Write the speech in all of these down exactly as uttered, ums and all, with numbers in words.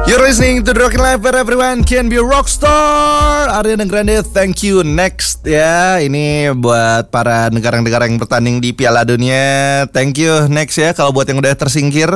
You're listening to The Rockin' Life where everyone can be a rockstar. Ariana Grande, thank you. Next ya, ini buat para negara-negara yang bertanding di Piala Dunia. Thank you. Next ya, kalau buat yang udah tersingkir.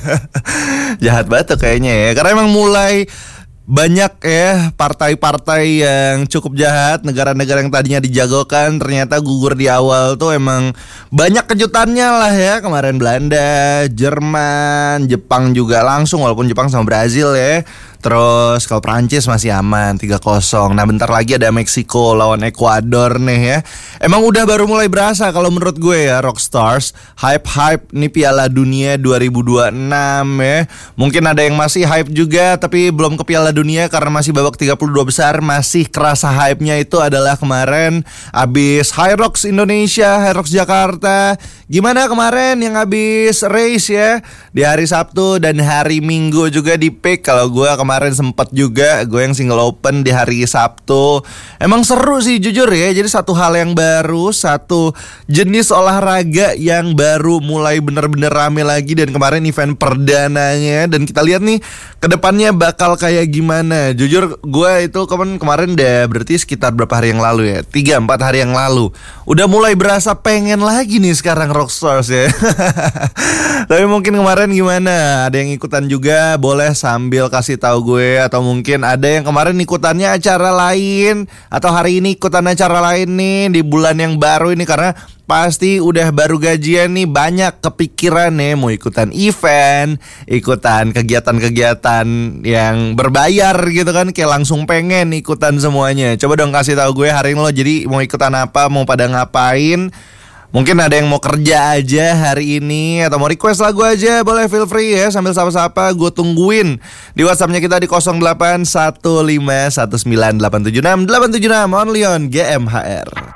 Jahat banget tuh kayaknya ya. Karena emang mulai banyak ya partai-partai yang cukup jahat. Negara-negara yang tadinya dijagokan ternyata gugur di awal tuh emang banyak kejutannya lah ya. Kemarin Belanda, Jerman, Jepang juga langsung, walaupun Jepang sama Brazil ya. Terus kalau Prancis masih aman tiga kosong. Nah bentar lagi ada Meksiko lawan Ekuador nih ya. Emang udah baru mulai berasa kalau menurut gue ya Rockstars. Hype-hype nih Piala Dunia dua ribu dua puluh enam ya. Mungkin ada yang masih hype juga tapi belum ke Piala Dunia karena masih babak tiga puluh dua besar. Masih kerasa hype-nya itu adalah kemarin abis Hyrox Indonesia, Hyrox Jakarta. Gimana kemarin yang abis race ya di hari Sabtu dan hari Minggu juga di pick. Kalau gue kemarin sempat juga gue yang single open di hari Sabtu. Emang seru sih jujur ya. Jadi satu hal yang baru, satu jenis olahraga yang baru mulai bener-bener rame lagi. Dan kemarin event perdananya. Dan kita lihat nih kedepannya bakal kayak gimana. Jujur gue itu kemarin, kemarin udah berarti sekitar berapa hari yang lalu ya, tiga empat hari yang lalu udah mulai berasa pengen lagi nih sekarang Rockstars ya. Tapi mungkin kemarin gimana? Ada yang ikutan juga, boleh sambil kasih tahu gue. Atau mungkin ada yang kemarin ikutannya acara lain, atau hari ini ikutan acara lain nih di bulan yang baru ini. Karena pasti udah baru gajian nih, banyak kepikiran nih mau ikutan event, ikutan kegiatan-kegiatan yang berbayar gitu kan. Kayak langsung pengen ikutan semuanya. Coba dong kasih tahu gue hari ini lo jadi mau ikutan apa, mau pada ngapain. Mungkin ada yang mau kerja aja hari ini atau mau request lagu aja, boleh feel free ya sambil sapa-sapa. Gue tungguin di WhatsAppnya kita di nol delapan satu lima satu sembilan delapan tujuh enam delapan tujuh enam only on G M H R.